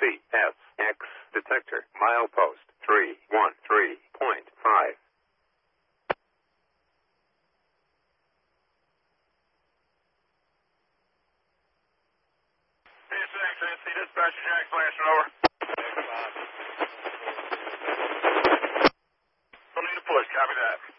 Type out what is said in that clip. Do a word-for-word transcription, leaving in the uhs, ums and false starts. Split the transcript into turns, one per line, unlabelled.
C S X detector milepost three one three point five.
P S X, N C dispatcher, Jack Flashing over. Don't need a push, copy that.